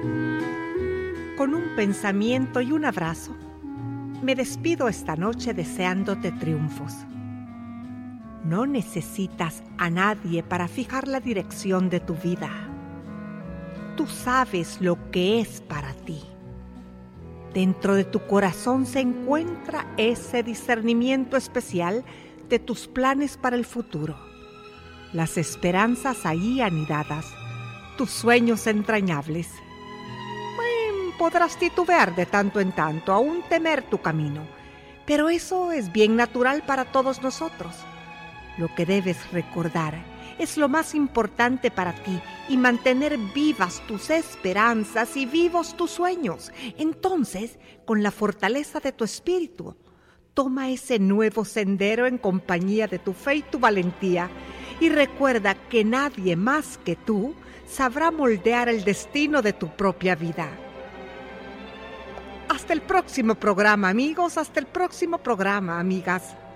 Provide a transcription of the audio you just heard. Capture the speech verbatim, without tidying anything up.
Con un pensamiento y un abrazo, me despido esta noche deseándote triunfos. No necesitas a nadie para fijar la dirección de tu vida. Tú sabes lo que es para ti. Dentro de tu corazón se encuentra ese discernimiento especial de tus planes para el futuro. Las esperanzas ahí anidadas, tus sueños entrañables. Bueno, podrás titubear de tanto en tanto, aún temer tu camino, pero eso es bien natural para todos nosotros. Lo que debes recordar es lo más importante para ti y mantener vivas tus esperanzas y vivos tus sueños. Entonces, con la fortaleza de tu espíritu, toma ese nuevo sendero en compañía de tu fe y tu valentía y recuerda que nadie más que tú sabrá moldear el destino de tu propia vida. Hasta el próximo programa, amigos, hasta el próximo programa, amigas.